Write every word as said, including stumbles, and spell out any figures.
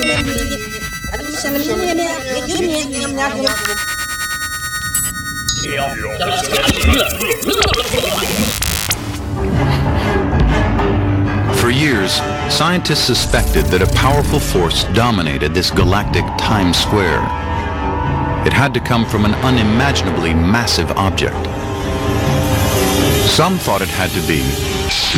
For years, scientists suspected that a powerful force dominated this galactic Times Square. It had to come from an unimaginably massive object. Some thought it had to be